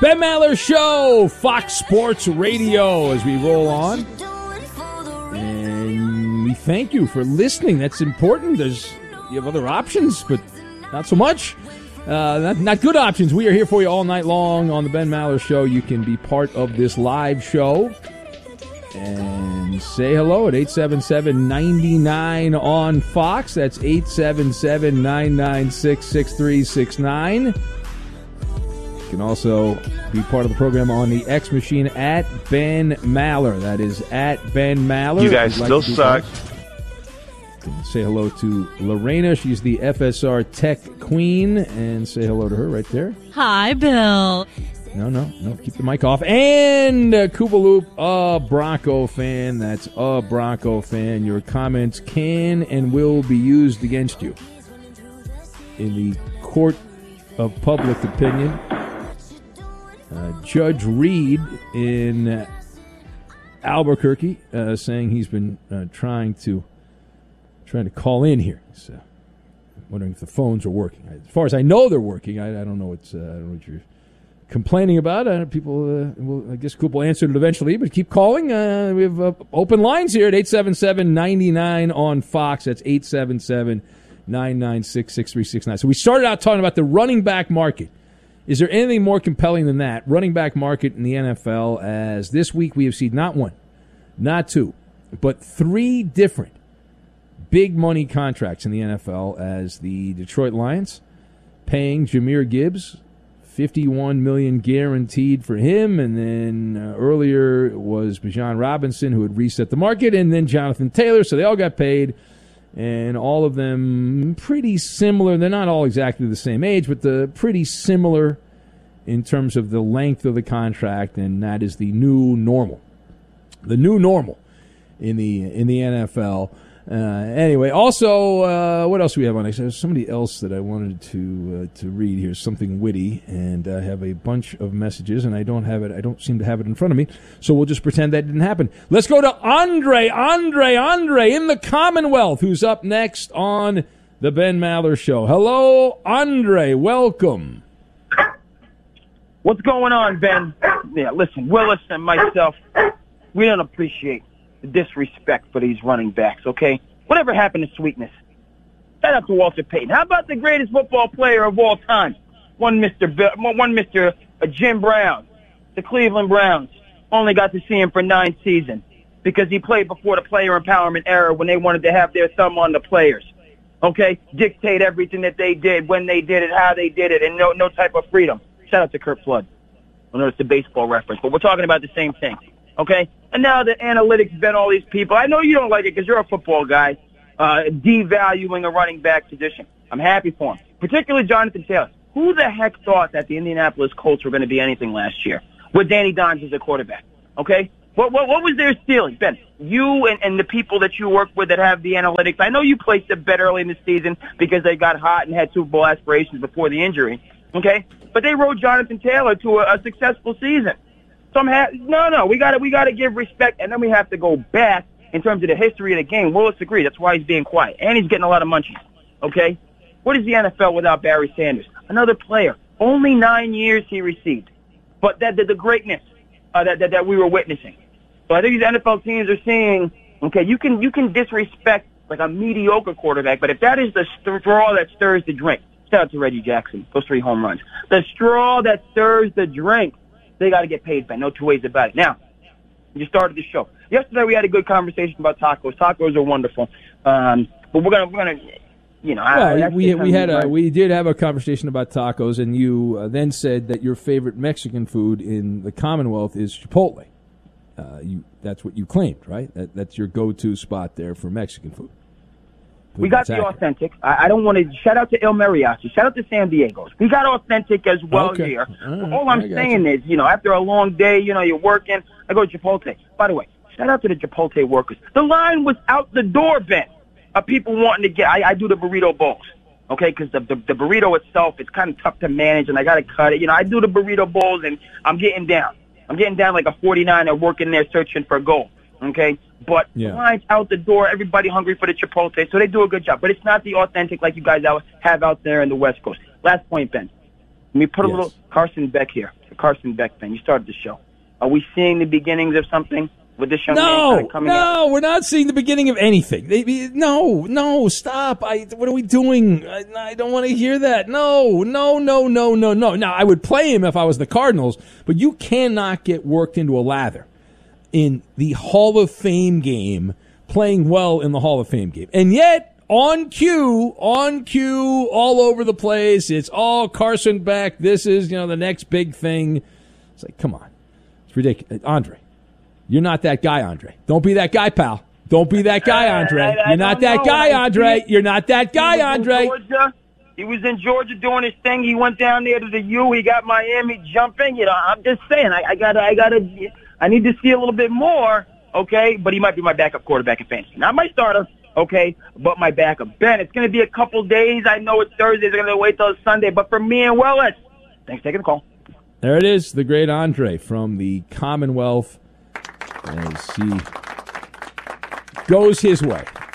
Ben Maller Show, Fox Sports Radio, as we roll on. And we thank you for listening. That's important. You have other options, but not so much. Not good options. We are here for you all night long on the Ben Maller Show. You can be part of this live show and say hello at 877-99 on Fox. That's 877-996-6369. You can also be part of the program on the X machine at Ben Maller. That is at Ben Maller. You guys still suck. Say hello to Lorena. She's the FSR Tech Queen. And say hello to her right there. Hi, Bill. No. Keep the mic off. And Koopaloop, a Bronco fan. That's a Bronco fan. Your comments can and will be used against you in the court of public opinion. Judge Reed in Albuquerque saying he's been trying to call in here. So, I'm wondering if the phones are working. As far as I know, they're working. I don't know what you're complaining about. People, I guess Coop will answer it eventually, but keep calling. We have open lines here at 877-99 on Fox. That's 877-996-6369. So we started out talking about the running back market. Is there anything more compelling than that? Running back market in the NFL, as this week we have seen not one, not two, but three different big money contracts in the NFL, as the Detroit Lions paying Jahmyr Gibbs $51 million guaranteed for him, and then earlier it was Bijan Robinson who had reset the market, and then Jonathan Taylor. So they all got paid, and all of them pretty similar. They're not all exactly the same age, but pretty similar in terms of the length of the contract, and that is the new normal. The new normal in the NFL. Anyway, also, what else do we have on next? There's somebody else that I wanted to read here, something witty, and I have a bunch of messages, and I don't seem to have it in front of me, so we'll just pretend that didn't happen. Let's go to Andre in the Commonwealth, who's up next on the Ben Maller Show. Hello, Andre, welcome. What's going on, Ben? Yeah, listen, Willis and myself, we don't appreciate the disrespect for these running backs, okay? Whatever happened to sweetness? Shout out to Walter Payton. How about the greatest football player of all time? One Mr. Jim Brown, the Cleveland Browns. Only got to see him for 9 seasons because he played before the player empowerment era when they wanted to have their thumb on the players, okay? Dictate everything that they did, when they did it, how they did it, and no type of freedom. Shout out to Kurt Flood. I know it's a baseball reference, but we're talking about the same thing. Okay? And now the analytics been all these people. I know you don't like it because you're a football guy, devaluing a running back position. I'm happy for him. Particularly Jonathan Taylor. Who the heck thought that the Indianapolis Colts were going to be anything last year with Danny Dimes as a quarterback? Okay? What was their stealing? Ben, you and the people that you work with that have the analytics, I know you placed a bet early in the season because they got hot and had Super Bowl aspirations before the injury. Okay? But they rode Jonathan Taylor to a successful season. So we gotta give respect, and then we have to go back in terms of the history of the game. Willis agreed. That's why he's being quiet, and he's getting a lot of munchies. Okay, what is the NFL without Barry Sanders? Another player. Only 9 years he received, but the greatness that we were witnessing. So I think these NFL teams are seeing. Okay, you can disrespect like a mediocre quarterback, but if that is the straw that stirs the drink, shout out to Reggie Jackson. Those 3 home runs. The straw that stirs the drink. They got to get paid, Ben. No two ways about it. Now, you started the show. Yesterday we had a good conversation about tacos. Tacos are wonderful. But we're gonna, you know. We did have a conversation about tacos, and you then said that your favorite Mexican food in the Commonwealth is Chipotle. That's what you claimed, right? That's your go-to spot there for Mexican food. We got the authentic. I don't want to shout out to El Mariachi. Shout out to San Diego's. We got authentic as well here. All I'm saying is, after a long day, you're working. I go to Chipotle. By the way, shout out to the Chipotle workers. The line was out the door, Ben, of people wanting to get. I do the burrito bowls, okay? Because the burrito itself is kind of tough to manage, and I got to cut it. I do the burrito bowls, and I'm getting down. I'm getting down like a 49er working there searching for gold, okay? But the line's out the door, everybody hungry for the Chipotle, so they do a good job. But it's not the authentic like you guys have out there in the West Coast. Last point, Ben. Let me put a Yes. little Carson Beck here. The Carson Beck thing. You started the show. Are we seeing the beginnings of something with this young man kind of coming out? No, we're not seeing the beginning of anything. No, stop. What are we doing? I don't want to hear that. No. Now, I would play him if I was the Cardinals, but you cannot get worked into a lather in the Hall of Fame game, playing well in the Hall of Fame game. And yet, on cue, all over the place, it's all Carson Beck. This is, the next big thing. It's like, come on. It's ridiculous. Andre, you're not that guy, Andre. Don't be that guy, pal. Don't be that guy, Andre. You're not that guy, Andre. You're not that guy, Andre. He was in Georgia doing his thing. He went down there to the U. He got Miami jumping. I'm just saying, I need to see a little bit more, okay? But he might be my backup quarterback in fantasy. Not my starter, okay, but my backup. Ben, it's going to be a couple days. I know it's Thursday. They're going to wait till Sunday. But for me and Willis, thanks for taking the call. There it is, the great Andre from the Commonwealth as he goes his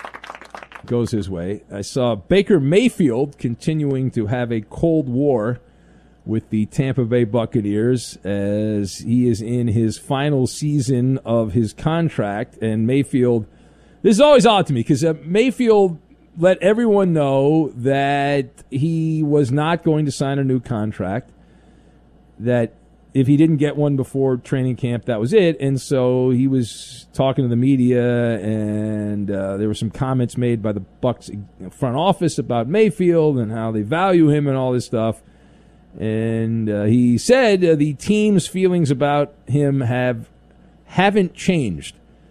way. I saw Baker Mayfield continuing to have a cold war with the Tampa Bay Buccaneers as he is in his final season of his contract. And Mayfield, this is always odd to me because Mayfield let everyone know that he was not going to sign a new contract, that if he didn't get one before training camp, that was it. And so he was talking to the media, and there were some comments made by the Bucs front office about Mayfield and how they value him and all this stuff. And he said the team's feelings about him haven't changed.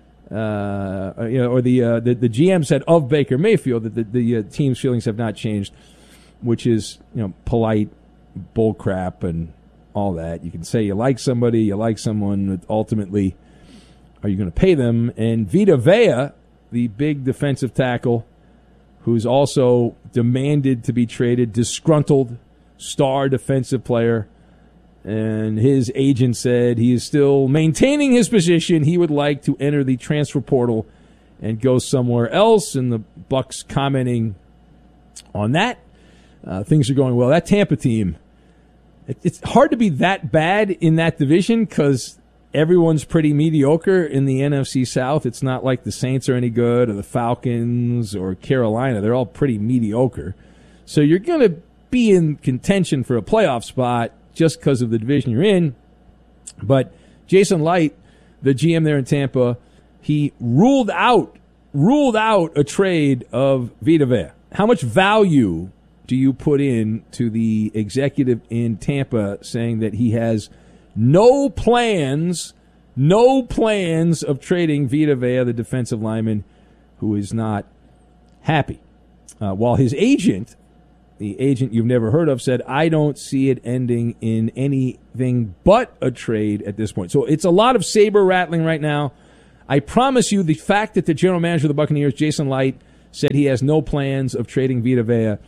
Or the GM said of Baker Mayfield that the team's feelings have not changed, which is polite bull crap and all that. You can say you like somebody, you like someone, but ultimately, are you going to pay them? And Vita Vea, the big defensive tackle, who's also demanded to be traded, disgruntled star defensive player, and his agent said he is still maintaining his position. He would like to enter the transfer portal and go somewhere else, and the Bucs commenting on that. Things are going well. That Tampa team, it's hard to be that bad in that division because everyone's pretty mediocre in the NFC South. It's not like the Saints are any good or the Falcons or Carolina. They're all pretty mediocre. So you're going to be in contention for a playoff spot just because of the division you're in. But Jason Light, the GM there in Tampa, he ruled out a trade of Vita Vea. How much value do you put in to the executive in Tampa saying that he has no plans of trading Vita Vea, the defensive lineman, who is not happy? While his agent, the agent you've never heard of, said, I don't see it ending in anything but a trade at this point. So it's a lot of saber rattling right now. I promise you the fact that the general manager of the Buccaneers, Jason Light, said he has no plans of trading Vita Vea,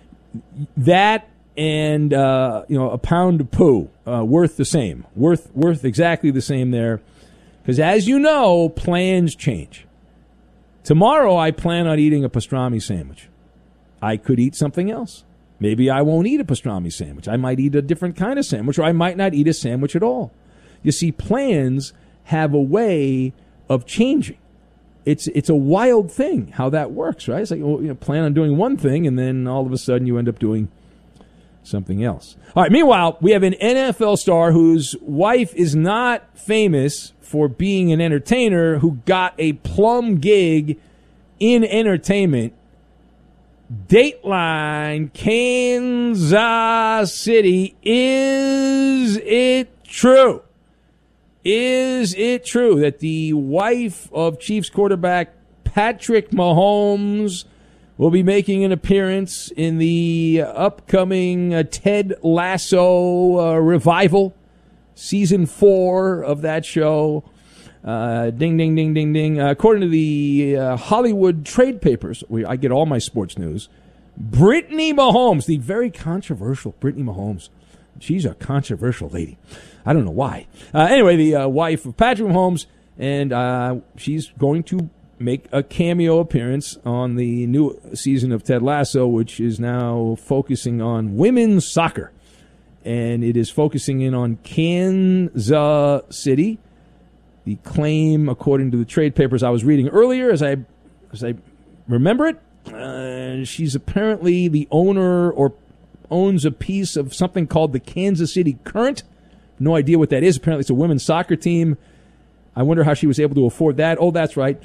that and a pound of poo worth the same, worth exactly the same there, because as you know, plans change. Tomorrow I plan on eating a pastrami sandwich. I could eat something else. Maybe I won't eat a pastrami sandwich. I might eat a different kind of sandwich, or I might not eat a sandwich at all. You see, plans have a way of changing. It's a wild thing how that works, right? It's like, plan on doing one thing, and then all of a sudden you end up doing something else. All right, meanwhile, we have an NFL star whose wife is not famous for being an entertainer, who got a plum gig in entertainment. Dateline, Kansas City. Is it true? Is it true that the wife of Chiefs quarterback Patrick Mahomes will be making an appearance in the upcoming Ted Lasso revival, season 4 of that show? Ding, ding, ding, ding, ding. According to the Hollywood trade papers, I get all my sports news, Brittany Mahomes, the very controversial Brittany Mahomes, she's a controversial lady. I don't know why. Anyway, the wife of Patrick Mahomes, and she's going to make a cameo appearance on the new season of Ted Lasso, which is now focusing on women's soccer. and it is focusing in on Kansas City. The claim, according to the trade papers I was reading earlier, as I remember it, she's apparently the owner or owns a piece of something called the Kansas City Current. No idea what that is. Apparently it's a women's soccer team. I wonder how she was able to afford that. Oh, that's right.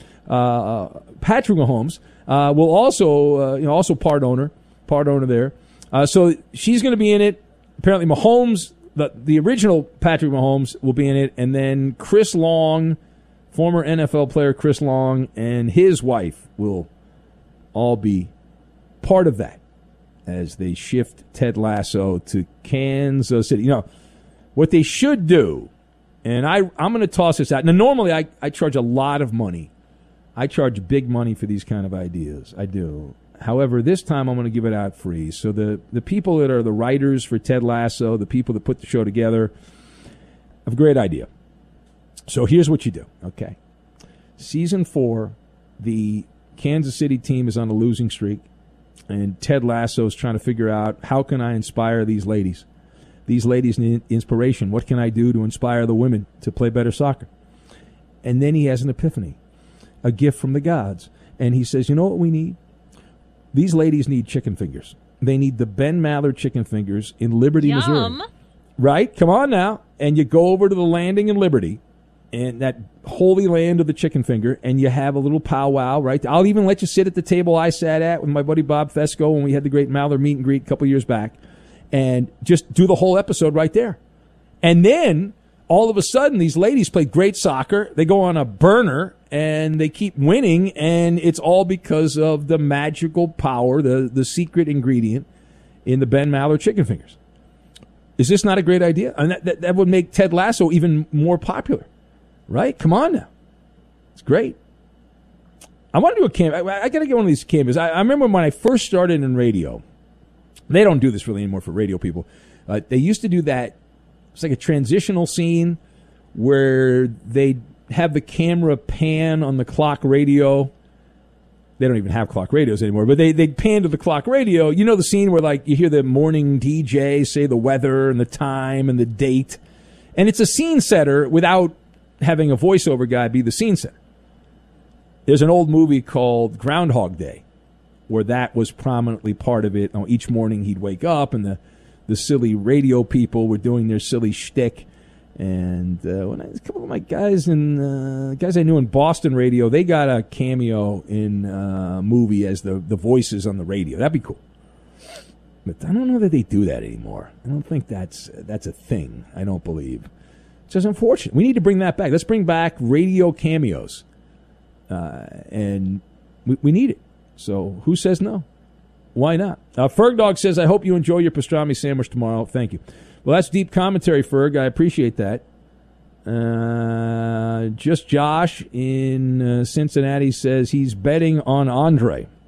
Patrick Mahomes will also part owner there. So she's going to be in it. Apparently Mahomes, the original Patrick Mahomes, will be in it, and then Chris Long, former NFL player Chris Long, and his wife will all be part of that as they shift Ted Lasso to Kansas City. You know, what they should do, and I'm going to toss this out. Now, normally I charge a lot of money. I charge big money for these kind of ideas. I do. However, this time I'm going to give it out free. So the people that are the writers for Ted Lasso, the people that put the show together, have a great idea. So here's what you do, okay? Season 4, the Kansas City team is on a losing streak, and Ted Lasso is trying to figure out, how can I inspire these ladies? These ladies need inspiration. What can I do to inspire the women to play better soccer? And then he has an epiphany, a gift from the gods. And he says, you know what we need? These ladies need chicken fingers. They need the Ben Maller chicken fingers in Liberty, Missouri. Right? Come on now. And you go over to the landing in Liberty, and that holy land of the chicken finger, and you have a little powwow, right? I'll even let you sit at the table I sat at with my buddy Bob Fesco when we had the great Maller meet and greet a couple years back, and just do the whole episode right there. And then, all of a sudden, these ladies play great soccer. They go on a burner, and they keep winning, and it's all because of the magical power, the secret ingredient in the Ben Maller chicken fingers. Is this not a great idea? And that would make Ted Lasso even more popular, right? Come on now. It's great. I want to do a cameo. I got to get one of these cameos. I remember when I first started in radio. They don't do this really anymore for radio people. They used to do that. It's like a transitional scene where they'd have the camera pan on the clock radio. They don't even have clock radios anymore, but they'd pan to the clock radio. You know the scene where, like, you hear the morning DJ say the weather and the time and the date. And it's a scene setter without having a voiceover guy be the scene setter. There's an old movie called Groundhog Day where that was prominently part of it. Each morning he'd wake up and the silly radio people were doing their silly shtick. And when a couple of my guys I knew in Boston radio, they got a cameo in a movie as the voices on the radio. That'd be cool. But I don't know that they do that anymore. I don't think that's a thing. I don't believe. It's just unfortunate. We need to bring that back. Let's bring back radio cameos. And we need it. So who says no? Why not? Ferg Dog says, I hope you enjoy your pastrami sandwich tomorrow. Thank you. Well, that's deep commentary, Ferg. I appreciate that. Just Josh in Cincinnati says he's betting on Andre.